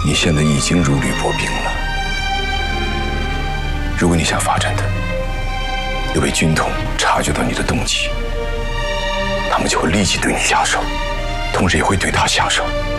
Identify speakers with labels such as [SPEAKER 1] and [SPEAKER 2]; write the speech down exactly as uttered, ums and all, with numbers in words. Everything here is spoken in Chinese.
[SPEAKER 1] 你现在已经如履薄冰了。如果你想发展的，又被军统察觉到你的动机，他们就会立即对你下手，同时也会对他下手。